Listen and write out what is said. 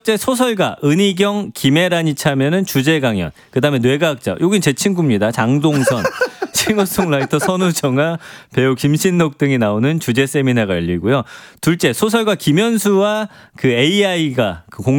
번째 소설가 은희경, 김혜란이 참여하는 주제 강연. 그다음에 뇌과학자. 여긴 제 친구입니다. 장동선. 싱어송라이터 선우정아, 배우 김신록 등이 나오는 주제 세미나가 열리고요. 둘째, 소설가 김현수와 그 AI가